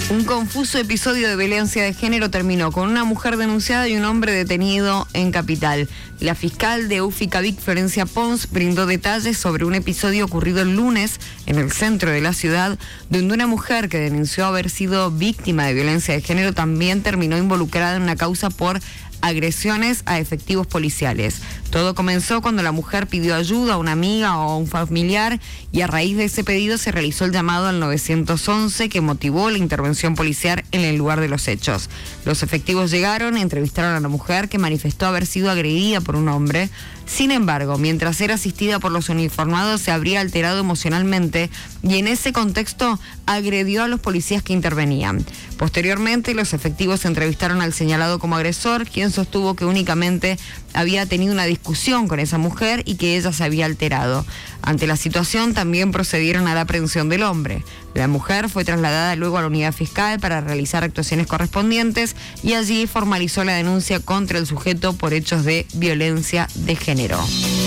Un confuso episodio de violencia de género terminó con una mujer denunciada y un hombre detenido en Capital. La fiscal de Uficavic, Florencia Pons, brindó detalles sobre un episodio ocurrido el lunes en el centro de la ciudad, donde una mujer que denunció haber sido víctima de violencia de género también terminó involucrada en una causa por agresiones a efectivos policiales. Todo comenzó cuando la mujer pidió ayuda a una amiga o a un familiar y a raíz de ese pedido se realizó el llamado al 911 que motivó la intervención policial en el lugar de los hechos. Los efectivos llegaron, entrevistaron a la mujer que manifestó haber sido agredida por un hombre. Sin embargo, mientras era asistida por los uniformados se habría alterado emocionalmente y en ese contexto agredió a los policías que intervenían. Posteriormente, los efectivos entrevistaron al señalado como agresor, quien sostuvo que únicamente había tenido una discusión con esa mujer y que ella se había alterado. Ante la situación, también procedieron a la aprehensión del hombre. La mujer fue trasladada luego a la unidad fiscal para realizar actuaciones correspondientes y allí formalizó la denuncia contra el sujeto por hechos de violencia de género.